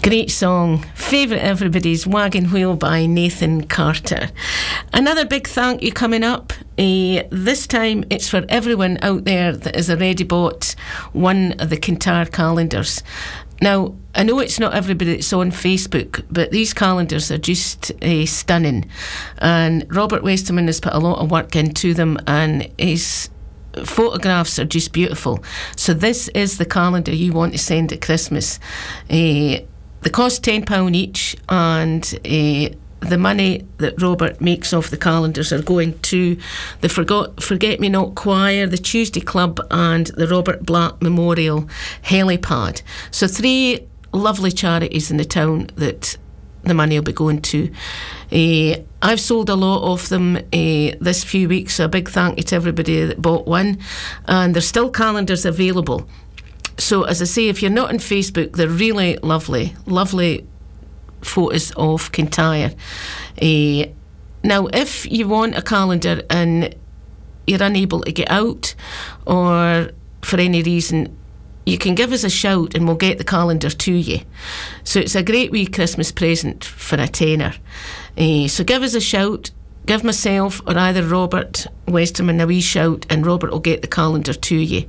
Great song. Favourite everybody's Wagon Wheel by Nathan Carter. Another big thank you coming up. This time it's for everyone out there that has already bought one of the Kintyre calendars. Now, I know it's not everybody that's on Facebook, but these calendars are just stunning. And Robert Westerman has put a lot of work into them, and his photographs are just beautiful. So this is the calendar you want to send at Christmas. They cost £10 each, and the money that Robert makes off the calendars are going to the Forget Me Not Choir, the Tuesday Club, and the Robert Black Memorial Helipad. So 3 lovely charities in the town that the money will be going to. I've sold a lot of them this few weeks, so a big thank you to everybody that bought one. And there's still calendars available. So, as I say, if you're not on Facebook, they're really lovely, lovely photos of Kintyre. Now, if you want a calendar and you're unable to get out, or for any reason, you can give us a shout and we'll get the calendar to you. So it's a great wee Christmas present for a tenner. So give us a shout, give myself or either Robert Westerman a wee shout, and Robert will get the calendar to you.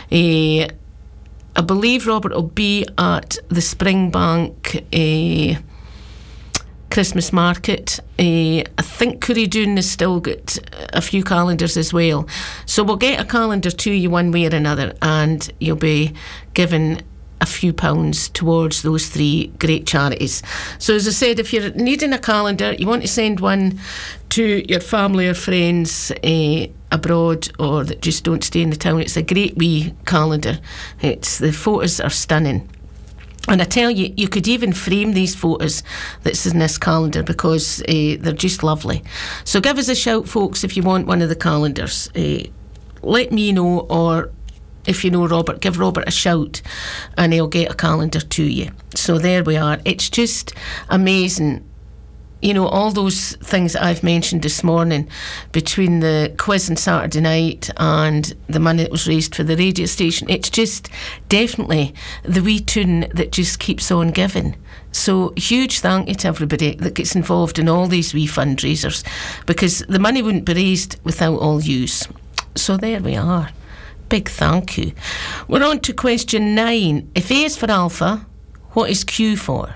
I believe Robert will be at the Springbank Christmas market. I think Currydoon has still got a few calendars as well. So we'll get a calendar to you one way or another, and you'll be given a few pounds towards those 3 great charities. So as I said, if you're needing a calendar, you want to send one to your family or friends abroad, or that just don't stay in the town, it's a great wee calendar. The photos are stunning. And I tell you, you could even frame these photos that's in this calendar, because they're just lovely. So give us a shout, folks, if you want one of the calendars. Let me know, or if you know Robert, give Robert a shout and he'll get a calendar to you. So there we are. It's just amazing. You know, all those things that I've mentioned this morning, between the quiz on Saturday night and the money that was raised for the radio station, it's just definitely the wee tune that just keeps on giving. So huge thank you to everybody that gets involved in all these wee fundraisers, because the money wouldn't be raised without all yous. So there we are. Big thank you. We're on to question 9. If A is for Alpha, what is Q for?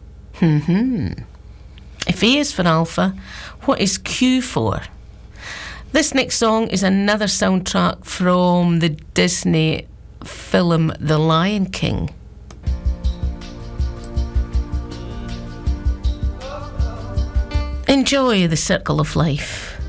If A is for Alpha, what is Q for? This next song is another soundtrack from the Disney film The Lion King. Enjoy the circle of life.